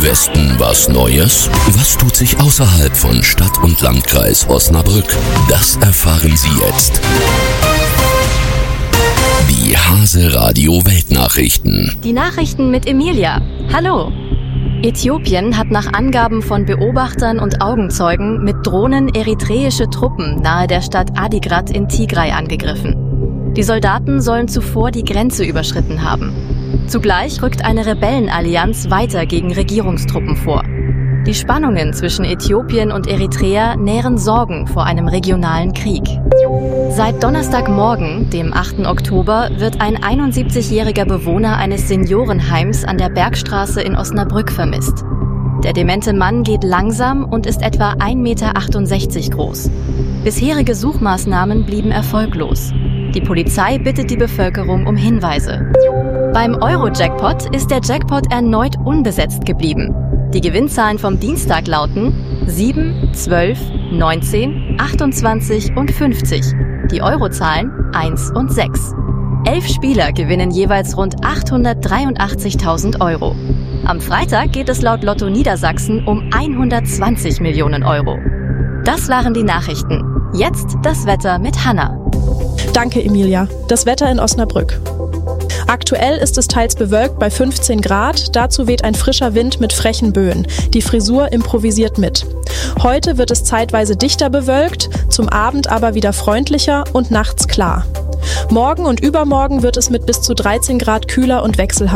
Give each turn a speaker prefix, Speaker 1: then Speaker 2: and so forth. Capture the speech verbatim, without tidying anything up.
Speaker 1: Westen was Neues? Was tut sich außerhalb von Stadt und Landkreis Osnabrück? Das erfahren Sie jetzt. Die Hase Radio Weltnachrichten.
Speaker 2: Die Nachrichten mit Emilia. Hallo. Äthiopien hat nach Angaben von Beobachtern und Augenzeugen mit Drohnen eritreische Truppen nahe der Stadt Adigrat in Tigray angegriffen. Die Soldaten sollen zuvor die Grenze überschritten haben. Zugleich rückt eine Rebellenallianz weiter gegen Regierungstruppen vor. Die Spannungen zwischen Äthiopien und Eritrea nähren Sorgen vor einem regionalen Krieg. Seit Donnerstagmorgen, dem achten Oktober, wird ein einundsiebzigjähriger Bewohner eines Seniorenheims an der Bergstraße in Osnabrück vermisst. Der demente Mann geht langsam und ist etwa ein Meter achtundsechzig groß. Bisherige Suchmaßnahmen blieben erfolglos. Die Polizei bittet die Bevölkerung um Hinweise. Beim Euro-Jackpot ist der Jackpot erneut unbesetzt geblieben. Die Gewinnzahlen vom Dienstag lauten sieben, zwölf, neunzehn, achtundzwanzig und fünfzig. Die Eurozahlen eins und sechs. Elf Spieler gewinnen jeweils rund achthundertdreiundachtzigtausend Euro. Am Freitag geht es laut Lotto Niedersachsen um hundertzwanzig Millionen Euro. Das waren die Nachrichten. Jetzt das Wetter mit Hanna.
Speaker 3: Danke, Emilia. Das Wetter in Osnabrück. Aktuell ist es teils bewölkt bei fünfzehn Grad, dazu weht ein frischer Wind mit frechen Böen. Die Frisur improvisiert mit. Heute wird es zeitweise dichter bewölkt, zum Abend aber wieder freundlicher und nachts klar. Morgen und übermorgen wird es mit bis zu dreizehn Grad kühler und wechselhaft.